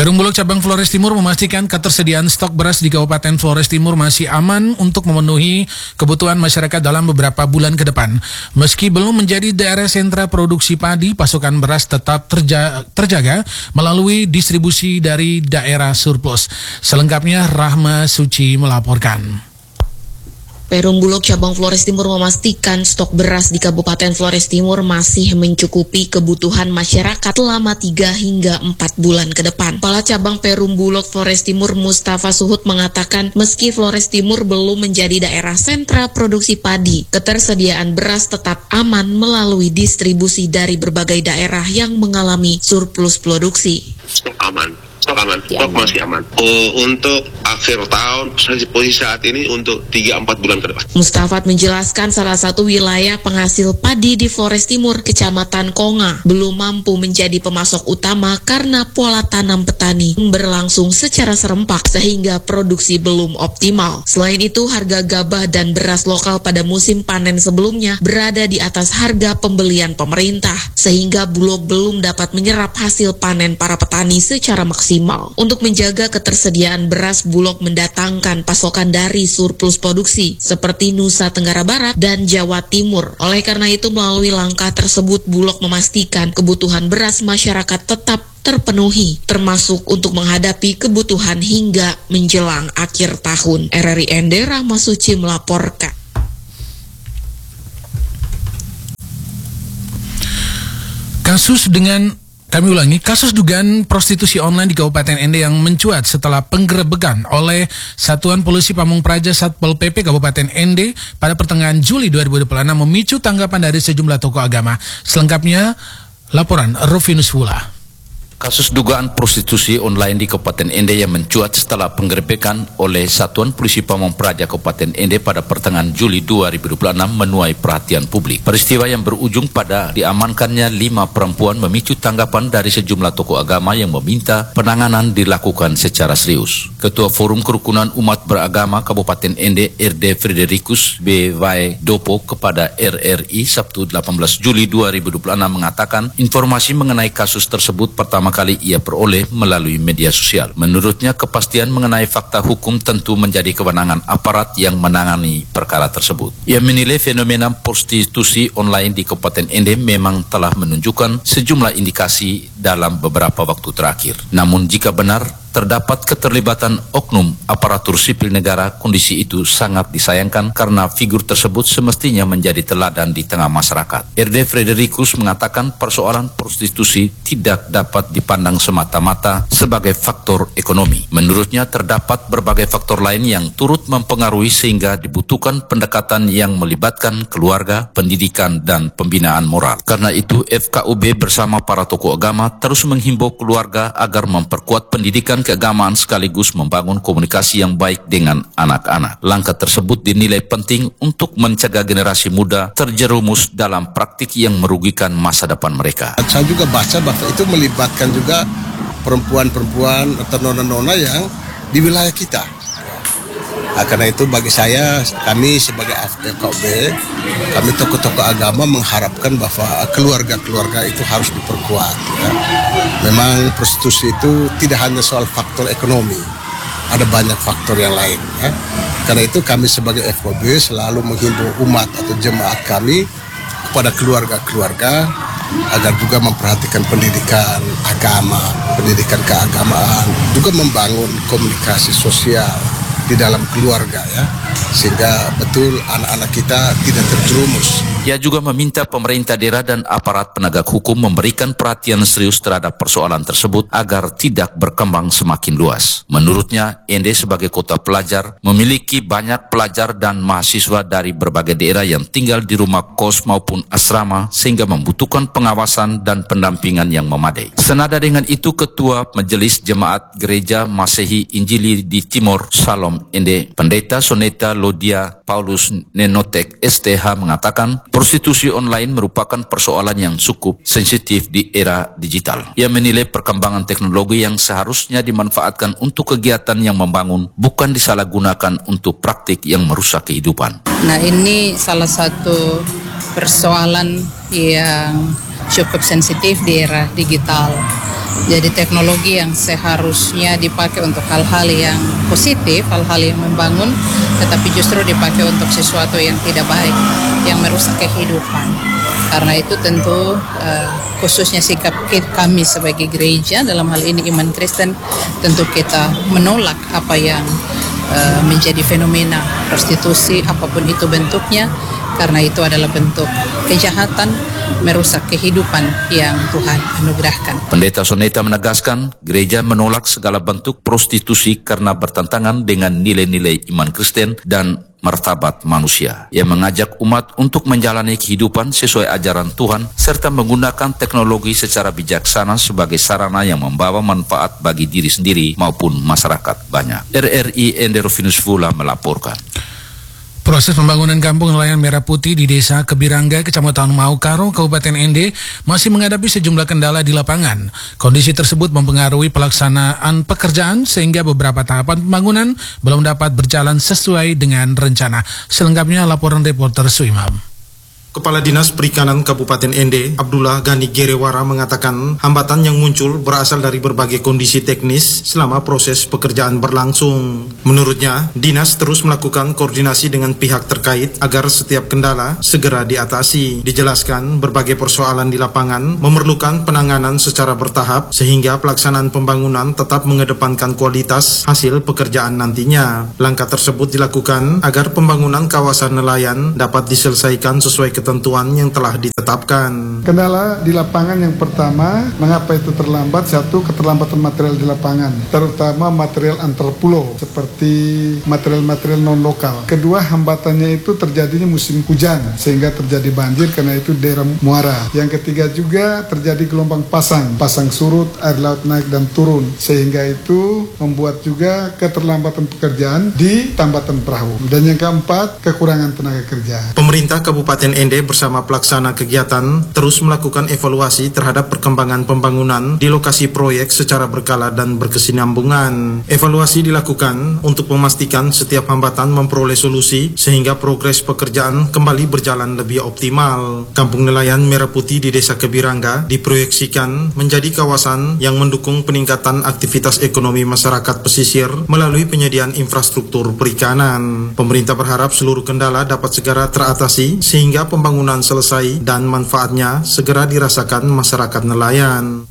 Perum Bulog Cabang Flores Timur memastikan ketersediaan stok beras di Kabupaten Flores Timur masih aman untuk memenuhi kebutuhan masyarakat dalam beberapa bulan ke depan. Meski belum menjadi daerah sentra produksi padi, pasokan beras tetap terjaga melalui distribusi dari daerah surplus. Selengkapnya Rahma Suci melaporkan. Perum Bulog Cabang Flores Timur memastikan stok beras di Kabupaten Flores Timur masih mencukupi kebutuhan masyarakat selama 3 hingga 4 bulan ke depan. Kepala Cabang Perum Bulog Flores Timur Mustafa Suhud mengatakan meski Flores Timur belum menjadi daerah sentra produksi padi, ketersediaan beras tetap aman melalui distribusi dari berbagai daerah yang mengalami surplus produksi. Stok masih aman. Untuk akhir tahun, posisi saat ini untuk 3-4 bulan ke depan. Mustafa menjelaskan salah satu wilayah penghasil padi di Flores Timur, Kecamatan Konga, belum mampu menjadi pemasok utama karena pola tanam petani berlangsung secara serempak sehingga produksi belum optimal. Selain itu, harga gabah dan beras lokal pada musim panen sebelumnya berada di atas harga pembelian pemerintah, sehingga Bulog belum dapat menyerap hasil panen para petani secara maksimal. Untuk menjaga ketersediaan beras, Bulog mendatangkan pasokan dari surplus produksi seperti Nusa Tenggara Barat dan Jawa Timur. Oleh karena itu, melalui langkah tersebut, Bulog memastikan kebutuhan beras masyarakat tetap terpenuhi, termasuk untuk menghadapi kebutuhan hingga menjelang akhir tahun. RRI ND Rahma Suci melaporkan. Kasus dugaan prostitusi online di Kabupaten Ende yang mencuat setelah penggerebekan oleh Satuan Polisi Pamung Praja Satpol PP Kabupaten Ende pada pertengahan Juli 2026 memicu tanggapan dari sejumlah tokoh agama. Selengkapnya, laporan Rufinus Wula. Kasus dugaan prostitusi online di Kabupaten Ende yang mencuat setelah penggerebekan oleh Satuan Polisi Pamung Praja Kabupaten Ende pada pertengahan Juli 2026 menuai perhatian publik. Peristiwa yang berujung pada diamankannya 5 perempuan memicu tanggapan dari sejumlah tokoh agama yang meminta penanganan dilakukan secara serius. Ketua Forum Kerukunan Umat Beragama Kabupaten Ende, RD Frederikus B. Dopo kepada RRI Sabtu 18 Juli 2026 mengatakan informasi mengenai kasus tersebut pertama kali ia peroleh melalui media sosial. Menurutnya, kepastian mengenai fakta hukum tentu menjadi kewenangan aparat yang menangani perkara tersebut. Ia menilai fenomena prostitusi online di Kabupaten Ende memang telah menunjukkan sejumlah indikasi dalam beberapa waktu terakhir. Namun jika benar terdapat keterlibatan oknum aparatur sipil negara, kondisi itu sangat disayangkan karena figur tersebut semestinya menjadi teladan di tengah masyarakat. RD Frederikus mengatakan persoalan prostitusi tidak dapat dipandang semata-mata sebagai faktor ekonomi. Menurutnya terdapat berbagai faktor lain yang turut mempengaruhi sehingga dibutuhkan pendekatan yang melibatkan keluarga, pendidikan, dan pembinaan moral. Karena itu FKUB bersama para tokoh agama terus menghimbau keluarga agar memperkuat pendidikan keagamaan sekaligus membangun komunikasi yang baik dengan anak-anak. Langkah tersebut dinilai penting untuk mencegah generasi muda terjerumus dalam praktik yang merugikan masa depan mereka. Saya juga baca bahwa itu melibatkan juga perempuan-perempuan atau nona-nona yang di wilayah kita. Karena itu bagi saya, kami sebagai FKUB, kami tokoh-tokoh agama mengharapkan bahwa keluarga-keluarga itu harus diperkuat. Ya. Memang prostitusi itu tidak hanya soal faktor ekonomi, ada banyak faktor yang lain. Ya. Karena itu kami sebagai FKUB selalu menghimbau umat atau jemaat kami kepada keluarga-keluarga agar juga memperhatikan pendidikan agama, pendidikan keagamaan, juga membangun komunikasi sosial di dalam keluarga, ya, sehingga betul anak-anak kita tidak terjerumus. Ia juga meminta pemerintah daerah dan aparat penegak hukum memberikan perhatian serius terhadap persoalan tersebut agar tidak berkembang semakin luas. Menurutnya, Ende sebagai kota pelajar memiliki banyak pelajar dan mahasiswa dari berbagai daerah yang tinggal di rumah kos maupun asrama sehingga membutuhkan pengawasan dan pendampingan yang memadai. Senada dengan itu, Ketua Majelis Jemaat Gereja Masehi Injili di Timor Salom Ende, Pendeta Soneta Lodia Paulus Nenotek STH mengatakan prostitusi online merupakan persoalan yang cukup sensitif di era digital. Ia menilai perkembangan teknologi yang seharusnya dimanfaatkan untuk kegiatan yang membangun, bukan disalahgunakan untuk praktik yang merusak kehidupan. Nah, ini salah satu persoalan yang cukup sensitif di era digital. Jadi teknologi yang seharusnya dipakai untuk hal-hal yang positif, hal-hal yang membangun, tetapi justru dipakai untuk sesuatu yang tidak baik, yang merusak kehidupan. Karena itu tentu khususnya sikap kami sebagai gereja, dalam hal ini iman Kristen, tentu kita menolak apa yang menjadi fenomena prostitusi apapun itu bentuknya, karena itu adalah bentuk kejahatan merusak kehidupan yang Tuhan anugerahkan. Pendeta Soneta menegaskan, gereja menolak segala bentuk prostitusi karena bertentangan dengan nilai-nilai iman Kristen dan martabat manusia. Ia mengajak umat untuk menjalani kehidupan sesuai ajaran Tuhan serta menggunakan teknologi secara bijaksana sebagai sarana yang membawa manfaat bagi diri sendiri maupun masyarakat banyak. RRI Ende Rufinus Fula melaporkan. Proses pembangunan kampung nelayan Merah Putih di Desa Kebirangga, Kecamatan Maukaro, Kabupaten Ende masih menghadapi sejumlah kendala di lapangan. Kondisi tersebut mempengaruhi pelaksanaan pekerjaan sehingga beberapa tahapan pembangunan belum dapat berjalan sesuai dengan rencana. Selengkapnya laporan reporter Suimam. Kepala Dinas Perikanan Kabupaten Ende, Abdullah Gani Gerewara mengatakan hambatan yang muncul berasal dari berbagai kondisi teknis selama proses pekerjaan berlangsung. Menurutnya, Dinas terus melakukan koordinasi dengan pihak terkait agar setiap kendala segera diatasi. Dijelaskan berbagai persoalan di lapangan memerlukan penanganan secara bertahap sehingga pelaksanaan pembangunan tetap mengedepankan kualitas hasil pekerjaan nantinya. Langkah tersebut dilakukan agar pembangunan kawasan nelayan dapat diselesaikan sesuai ketentuan yang telah ditetapkan. Kendala di lapangan yang pertama, mengapa itu terlambat? Satu, keterlambatan material di lapangan, terutama material antar pulau seperti material-material non-lokal. Kedua, hambatannya itu terjadinya musim hujan sehingga terjadi banjir karena itu daerah muara. Yang ketiga juga terjadi gelombang pasang surut, air laut naik dan turun sehingga itu membuat juga keterlambatan pekerjaan di tambatan perahu. Dan yang keempat, kekurangan tenaga kerja. Pemerintah Kabupaten Ende bersama pelaksana kegiatan terus melakukan evaluasi terhadap perkembangan pembangunan di lokasi proyek secara berkala dan berkesinambungan. Evaluasi dilakukan untuk memastikan setiap hambatan memperoleh solusi sehingga progres pekerjaan kembali berjalan lebih optimal. Kampung nelayan Merah Putih di Desa Kebirangga diproyeksikan menjadi kawasan yang mendukung peningkatan aktivitas ekonomi masyarakat pesisir melalui penyediaan infrastruktur perikanan. Pemerintah berharap seluruh kendala dapat segera teratasi sehingga pembangunan selesai dan manfaatnya segera dirasakan masyarakat nelayan.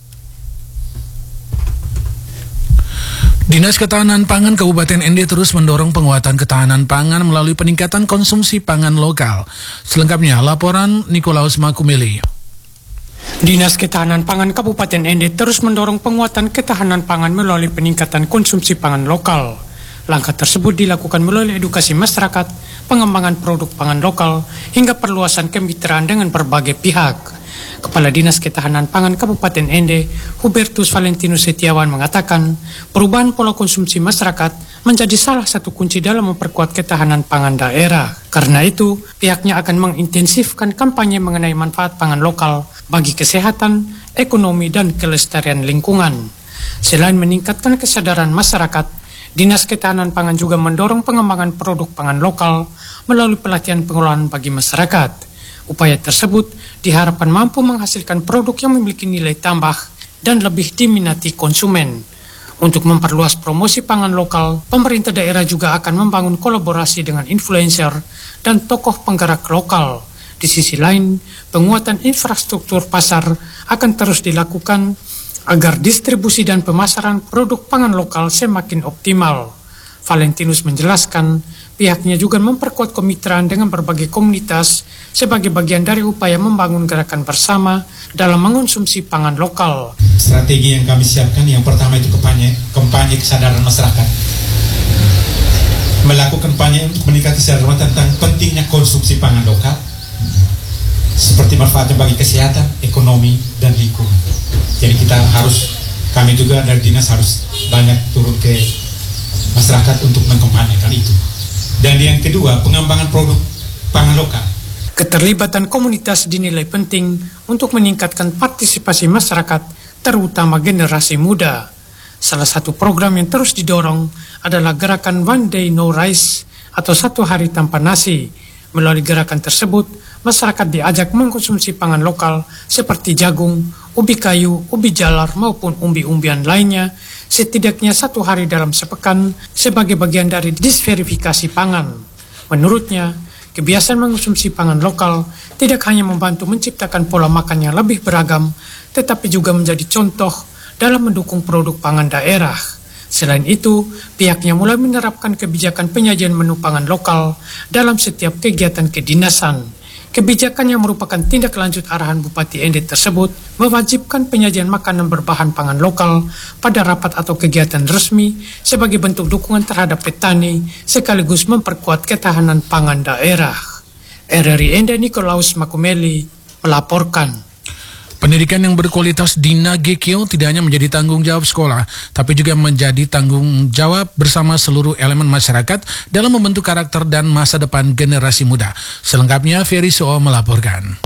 Dinas Ketahanan Pangan Kabupaten Ende terus mendorong penguatan ketahanan pangan melalui peningkatan konsumsi pangan lokal. Selengkapnya laporan Nikolaus Makumeli. Dinas Ketahanan Pangan Kabupaten Ende terus mendorong penguatan ketahanan pangan melalui peningkatan konsumsi pangan lokal. Langkah tersebut dilakukan melalui edukasi masyarakat, pengembangan produk pangan lokal, hingga perluasan kemitraan dengan berbagai pihak. Kepala Dinas Ketahanan Pangan Kabupaten Ende, Hubertus Valentinus Setiawan mengatakan, perubahan pola konsumsi masyarakat menjadi salah satu kunci dalam memperkuat ketahanan pangan daerah. Karena itu, pihaknya akan mengintensifkan kampanye mengenai manfaat pangan lokal bagi kesehatan, ekonomi, dan kelestarian lingkungan. Selain meningkatkan kesadaran masyarakat, Dinas Ketahanan Pangan juga mendorong pengembangan produk pangan lokal melalui pelatihan pengolahan bagi masyarakat. Upaya tersebut diharapkan mampu menghasilkan produk yang memiliki nilai tambah dan lebih diminati konsumen. Untuk memperluas promosi pangan lokal, pemerintah daerah juga akan membangun kolaborasi dengan influencer dan tokoh penggerak lokal. Di sisi lain, penguatan infrastruktur pasar akan terus dilakukan agar distribusi dan pemasaran produk pangan lokal semakin optimal. Valentinus menjelaskan, pihaknya juga memperkuat kemitraan dengan berbagai komunitas sebagai bagian dari upaya membangun gerakan bersama dalam mengonsumsi pangan lokal. Strategi yang kami siapkan yang pertama itu kampanye kesadaran masyarakat. Melakukan kampanye untuk meningkatkan kesadaran tentang pentingnya konsumsi pangan lokal, seperti manfaatnya bagi kesehatan, ekonomi, dan lingkungan. Jadi kami juga dari dinas harus banyak turun ke masyarakat untuk mengkampanyekan itu. Dan yang kedua, pengembangan produk pangan lokal. Keterlibatan komunitas dinilai penting untuk meningkatkan partisipasi masyarakat, terutama generasi muda. Salah satu program yang terus didorong adalah gerakan One Day No Rice atau 1 hari tanpa nasi. Melalui gerakan tersebut, masyarakat diajak mengkonsumsi pangan lokal seperti jagung, ubi kayu, ubi jalar maupun umbi-umbian lainnya setidaknya 1 hari dalam sepekan sebagai bagian dari disverifikasi pangan. Menurutnya, kebiasaan mengkonsumsi pangan lokal tidak hanya membantu menciptakan pola makan yang lebih beragam, tetapi juga menjadi contoh dalam mendukung produk pangan daerah. Selain itu, pihaknya mulai menerapkan kebijakan penyajian menu pangan lokal dalam setiap kegiatan kedinasan. Kebijakan yang merupakan tindak lanjut arahan Bupati Ende tersebut mewajibkan penyajian makanan berbahan pangan lokal pada rapat atau kegiatan resmi sebagai bentuk dukungan terhadap petani sekaligus memperkuat ketahanan pangan daerah. RRI Ende Nikolaus Makumeli melaporkan. Pendidikan yang berkualitas di Nagekio tidak hanya menjadi tanggung jawab sekolah, tapi juga menjadi tanggung jawab bersama seluruh elemen masyarakat dalam membentuk karakter dan masa depan generasi muda. Selengkapnya, Ferry Soo melaporkan.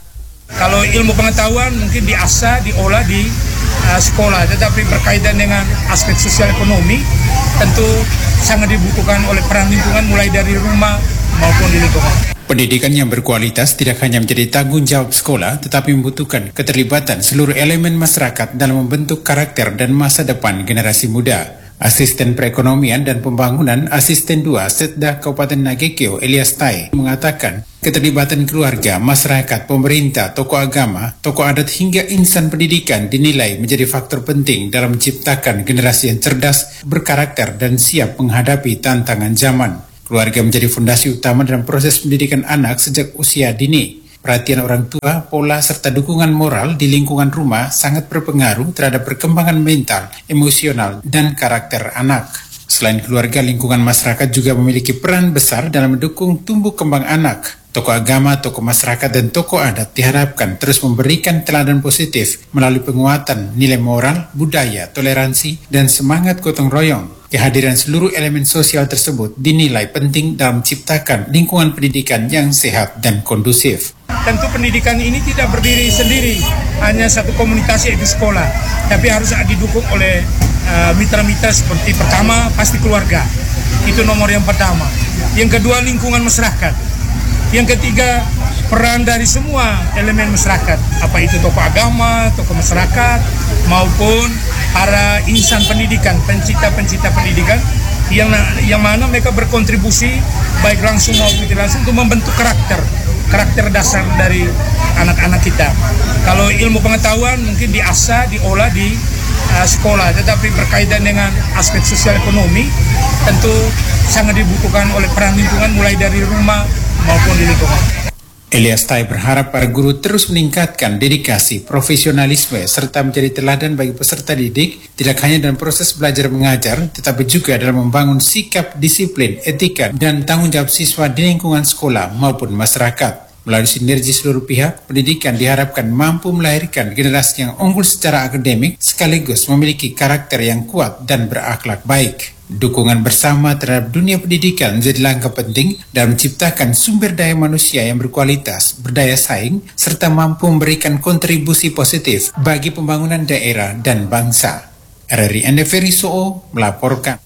Kalau ilmu pengetahuan mungkin diasah, diolah di sekolah, tetapi berkaitan dengan aspek sosial ekonomi tentu sangat dibutuhkan oleh peran lingkungan mulai dari rumah maupun di lingkungan. Pendidikan yang berkualitas tidak hanya menjadi tanggung jawab sekolah, tetapi membutuhkan keterlibatan seluruh elemen masyarakat dalam membentuk karakter dan masa depan generasi muda. Asisten Perekonomian dan Pembangunan Asisten 2 Setda Kabupaten Nagekio Elias Tai mengatakan keterlibatan keluarga, masyarakat, pemerintah, tokoh agama, tokoh adat hingga insan pendidikan dinilai menjadi faktor penting dalam menciptakan generasi yang cerdas, berkarakter dan siap menghadapi tantangan zaman. Keluarga menjadi fondasi utama dalam proses pendidikan anak sejak usia dini. Perhatian orang tua, pola serta dukungan moral di lingkungan rumah sangat berpengaruh terhadap perkembangan mental, emosional, dan karakter anak. Selain keluarga, lingkungan masyarakat juga memiliki peran besar dalam mendukung tumbuh kembang anak. Tokoh agama, tokoh masyarakat, dan tokoh adat diharapkan terus memberikan teladan positif melalui penguatan nilai moral, budaya, toleransi, dan semangat gotong royong. Kehadiran seluruh elemen sosial tersebut dinilai penting dalam menciptakan lingkungan pendidikan yang sehat dan kondusif. Tentu pendidikan ini tidak berdiri sendiri, hanya satu komunitas yaitu sekolah, tapi harus didukung oleh mitra-mitra seperti pertama pasti keluarga, itu nomor yang pertama. Yang kedua lingkungan masyarakat. Yang ketiga peran dari semua elemen masyarakat, apa itu tokoh agama, tokoh masyarakat, maupun para insan pendidikan, pencipta-pencipta pendidikan yang mana mereka berkontribusi baik langsung maupun tidak langsung untuk membentuk karakter dasar dari anak-anak kita. Kalau ilmu pengetahuan mungkin diasah, diolah di sekolah, tetapi berkaitan dengan aspek sosial ekonomi tentu sangat dibutuhkan oleh peran lingkungan mulai dari rumah maupun di lingkungan. Elias Tai berharap para guru terus meningkatkan dedikasi, profesionalisme, serta menjadi teladan bagi peserta didik, tidak hanya dalam proses belajar mengajar, tetapi juga dalam membangun sikap, disiplin, etika, dan tanggung jawab siswa di lingkungan sekolah maupun masyarakat. Melalui sinergi seluruh pihak, pendidikan diharapkan mampu melahirkan generasi yang unggul secara akademik, sekaligus memiliki karakter yang kuat dan berakhlak baik. Dukungan bersama terhadap dunia pendidikan menjadi langkah penting dalam menciptakan sumber daya manusia yang berkualitas, berdaya saing, serta mampu memberikan kontribusi positif bagi pembangunan daerah dan bangsa. RRI Ende Ferry Soo melaporkan.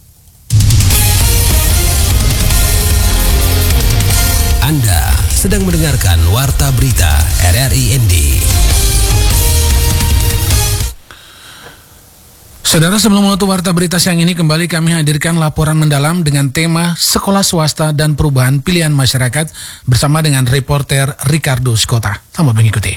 Anda sedang mendengarkan Warta Berita RRI Ende. Saudara, sebelum menutup Warta Berita siang ini, kembali kami hadirkan laporan mendalam dengan tema Sekolah Swasta dan Perubahan Pilihan Masyarakat bersama dengan reporter Ricardo Skota. Selamat mengikuti.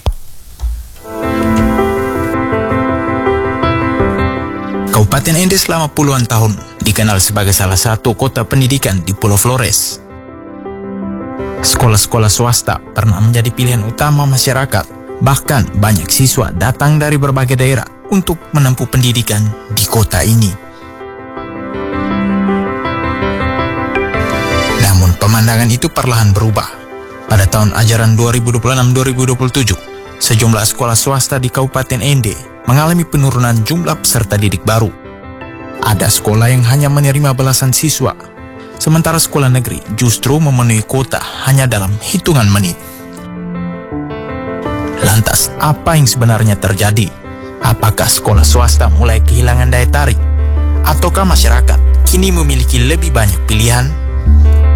Kabupaten Ende selama puluhan tahun dikenal sebagai salah satu kota pendidikan di Pulau Flores. Sekolah-sekolah swasta pernah menjadi pilihan utama masyarakat. Bahkan banyak siswa datang dari berbagai daerah untuk menempuh pendidikan di kota ini. Namun pemandangan itu perlahan berubah. Pada tahun ajaran 2026-2027, sejumlah sekolah swasta di Kabupaten Ende mengalami penurunan jumlah peserta didik baru. Ada sekolah yang hanya menerima belasan siswa, sementara sekolah negeri justru memenuhi kuota hanya dalam hitungan menit. Lantas, apa yang sebenarnya terjadi? Apakah sekolah swasta mulai kehilangan daya tarik? Ataukah masyarakat kini memiliki lebih banyak pilihan